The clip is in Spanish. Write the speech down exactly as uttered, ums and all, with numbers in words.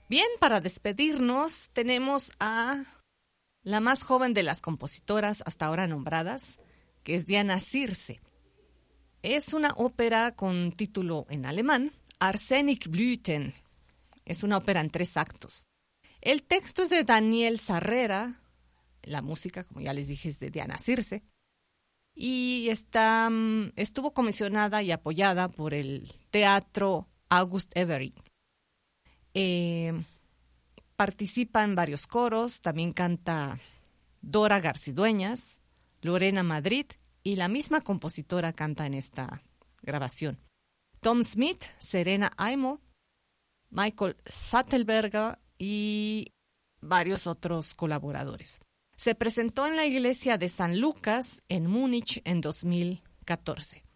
Bien, para despedirnos tenemos a la más joven de las compositoras hasta ahora nombradas, que es Diana Circe. Es una ópera con título en alemán, Arsenikblüten. Es una ópera en tres actos. El texto es de Daniel Sarrera, la música, como ya les dije, es de Diana Circe, y está, estuvo comisionada y apoyada por el Teatro August Every. Eh, participa en varios coros, también canta Dora Garcidueñas, Lorena Madrid, y la misma compositora canta en esta grabación. Tom Smith, Serena Aimo, Michael Sattelberger y varios otros colaboradores. Se presentó en la iglesia de San Lucas en Múnich en dos mil catorce.